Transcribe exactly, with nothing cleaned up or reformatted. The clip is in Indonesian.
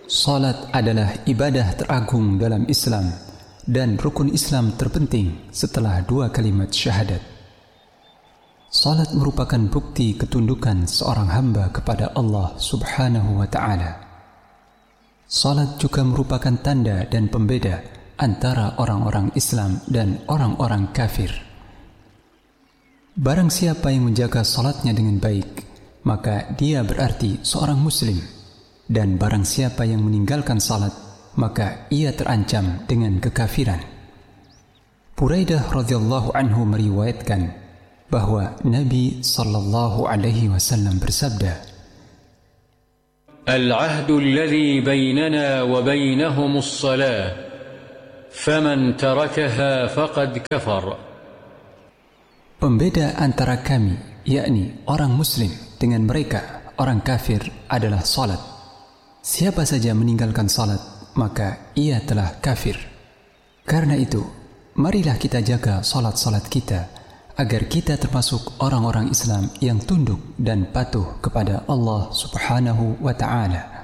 Salat adalah ibadah teragung dalam Islam dan rukun Islam terpenting setelah dua kalimat syahadat. Salat merupakan bukti ketundukan seorang hamba kepada Allah Subhanahu wa Ta'ala. Salat juga merupakan tanda dan pembeda antara orang-orang Islam dan orang-orang kafir. Barang siapa yang menjaga salatnya dengan baik, maka dia berarti seorang muslim. Dan barang siapa yang meninggalkan salat, maka ia terancam dengan kekafiran. Buraidah radhiyallahu anhu meriwayatkan bahwa Nabi sallallahu alaihi wasallam bersabda, "Al-'ahdu alladhi bainana wa bainahum as-salah, faman tarakaha faqad kafar." Pembeda antara kami, yakni orang muslim, dengan mereka, orang kafir, adalah salat. Siapa saja meninggalkan salat, maka ia telah kafir. Karena itu, marilah kita jaga salat-salat kita, agar kita termasuk orang-orang Islam yang tunduk dan patuh kepada Allah Subhanahu wa Ta'ala.